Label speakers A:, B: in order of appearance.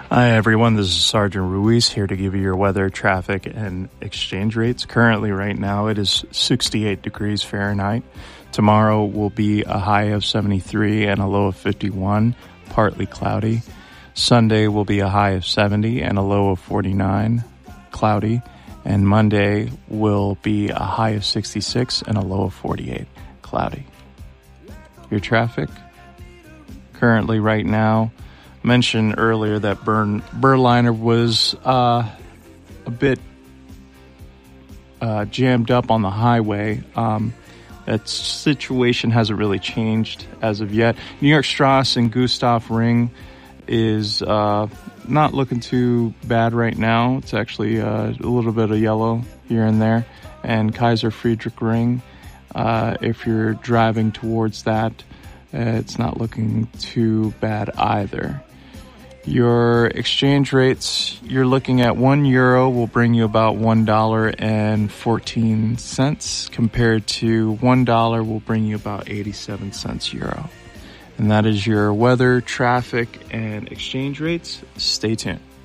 A: Hi everyone, this is Sergeant Ruiz here to give you your weather, traffic, and exchange rates. Currently right now it is 68 degrees Fahrenheit. Tomorrow will be a high of 73 and a low of 51, partly cloudy. Sunday will be a high of 70 and a low of 49, cloudy. And Monday will be a high of 66 and a low of 48, cloudy. Your traffic currently right now, mentioned earlier that Burliner was a bit jammed up on the highway. That situation hasn't really changed as of yet. New York Strasse and Gustav Ring is not looking too bad right now. It's actually a little bit of yellow here and there. And Kaiser Friedrich Ring, if you're driving towards that, it's not looking too bad either. Your exchange rates, you're looking at €1 will bring you about $1.14 compared to $1 will bring you about 87 cents euro. And that is your weather, traffic, and exchange rates. Stay tuned.